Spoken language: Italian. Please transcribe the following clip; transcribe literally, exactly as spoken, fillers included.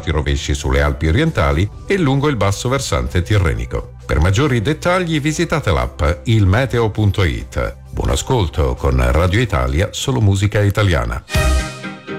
forti rovesci sulle Alpi orientali e lungo il basso versante tirrenico. Per maggiori dettagli visitate l'app il meteo punto it. Buon ascolto con Radio Italia, solo musica italiana.